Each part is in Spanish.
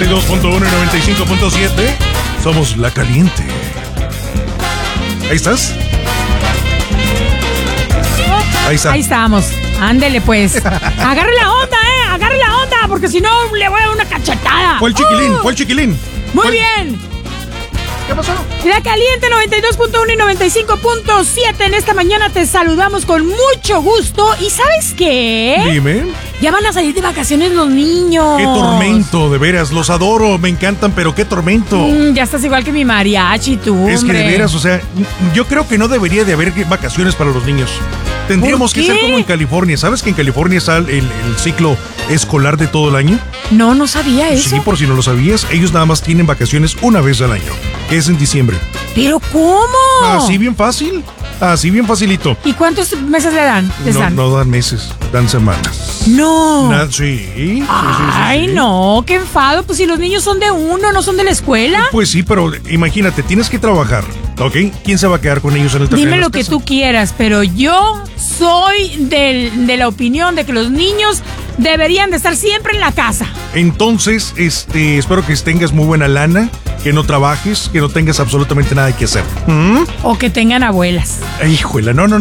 92.1 y 95.7. Somos La Caliente. ¿Ahí estás? Ahí está. Ahí estamos. Ándele, pues. Agarre la onda, agarre la onda, porque si no le voy a dar una cachetada. Fue el chiquilín, fue el chiquilín. Muy bien. ¿Qué pasó? La Caliente 92.1 y 95.7. En esta mañana te saludamos con mucho gusto. ¿Y sabes qué? Dime. Ya van a salir de vacaciones los niños. Qué tormento, de veras. Los adoro, me encantan, pero qué tormento. Ya estás igual que mi mariachi, tú, Es que hombre. de veras, o sea, yo creo que no debería de haber vacaciones para los niños. Tendríamos ¿Por que ser qué? como en California. ¿Sabes que en California está el ciclo escolar de todo el año? No sabía eso. Sí, por si no lo sabías, ellos nada más tienen vacaciones una vez al año, que es en diciembre. ¿Pero cómo? Así bien fácil, así bien facilito. ¿Y cuántos meses le dan? No dan meses, dan semanas. No. Sí. Ay, no, qué enfado. Pues si los niños son de uno, no son de la escuela. Pues sí, pero imagínate, tienes que trabajar, ¿ok? ¿Quién se va a quedar con ellos en el trabajo? Dime lo que tú quieras, pero yo soy de la opinión de que los niños deberían de estar siempre en la casa. Entonces, espero que tengas muy buena lana, que no trabajes, que no tengas absolutamente nada que hacer. O que tengan abuelas. Híjole, no.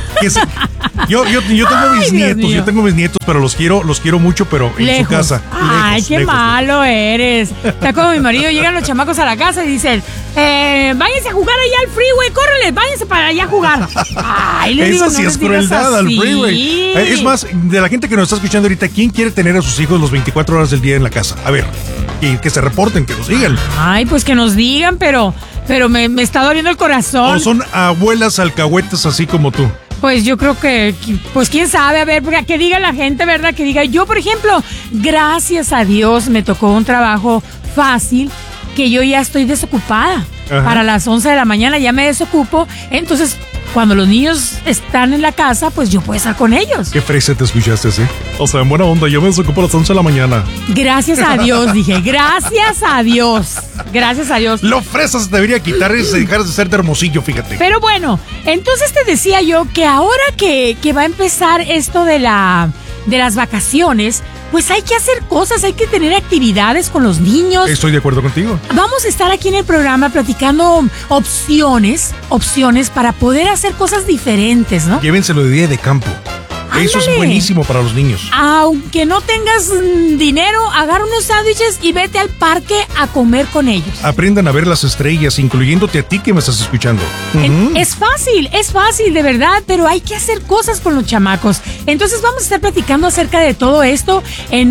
Yo tengo mis Dios nietos, mío. yo tengo mis nietos, pero los quiero mucho, pero en Lejos. su casa. Ay, lejos, qué lejos. malo eres. Está como mi marido, llegan los chamacos a la casa y dicen, váyanse a jugar allá al freeway, córrele, váyanse para allá a jugar. Ay, le digo, Esa sí no es les digas crueldad al así. freeway. Es más, de la gente que nos está escuchando ahorita, ¿quién quiere tener a sus hijos los 24 horas del día en la casa? A ver, que se reporten, que nos digan. Ay, pues que nos digan, pero me está doliendo el corazón. O son abuelas alcahuetas así como tú. Pues yo creo que, pues quién sabe, a ver, que diga la gente, ¿verdad? Que diga, yo por ejemplo, gracias a Dios me tocó un trabajo fácil, que yo ya estoy desocupada. Ajá. Para las 11 de la mañana ya me desocupo, entonces cuando los niños están en la casa, pues yo puedo estar con ellos. Qué fresa te escuchaste, ¿sí? O sea, en buena onda, yo me desocupo a las 11 de la mañana. Gracias a Dios, dije, gracias a Dios, gracias a Dios. Lo fresa se debería quitar es dejar de ser de Hermosillo, fíjate. Pero bueno, entonces te decía yo que ahora que va a empezar esto de las vacaciones, pues hay que hacer cosas, hay que tener actividades con los niños. Estoy de acuerdo contigo. Vamos a estar aquí en el programa platicando opciones para poder hacer cosas diferentes, ¿no? Llévenselo de día de campo. Eso es Ándale. buenísimo para los niños. Aunque no tengas dinero, agarra unos sándwiches y vete al parque a comer con ellos. Aprendan a ver las estrellas, incluyéndote a ti que me estás escuchando. Ujú. Es fácil, de verdad, pero hay que hacer cosas con los chamacos. Entonces vamos a estar platicando acerca de todo esto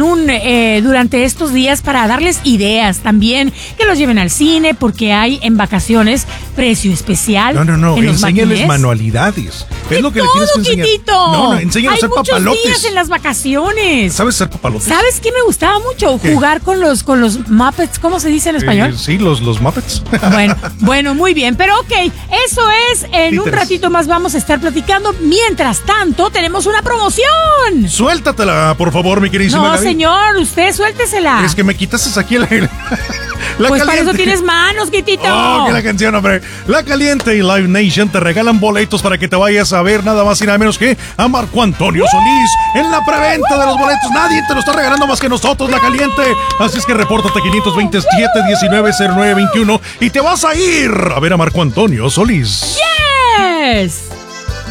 durante estos días para darles ideas también, que los lleven al cine, porque hay en vacaciones precio especial. No, en los enséñales matinés. manualidades. De Es lo que todo, le tienes que enseñar. Quitito. No, enséñales a hacer hay muchos papalotes. días en las vacaciones. ¿Sabes hacer papalotes? ¿Sabes qué me gustaba mucho? ¿Qué? Jugar con los Muppets, ¿cómo se dice en español? Sí, los Muppets. Bueno, muy bien, pero ok, eso es, en un Títeres. ratito más vamos a estar platicando. Mientras tanto, tenemos una promoción. Suéltatela, por favor, mi queridísima No, Gaby. señor, usted suéltesela. Es que me quitaste aquí la Pues para eso Caliente. tienes manos, Quitito. Oh, que la canción, hombre. La Caliente y Live Nation te regalan boletos para que te vayas a ver nada más y nada menos que a Marco Antonio Solís en la preventa de los boletos. Nadie te lo está regalando más que nosotros, La Caliente. Así es que repórtate 527-190921 y te vas a ir a ver a Marco Antonio Solís. Yes.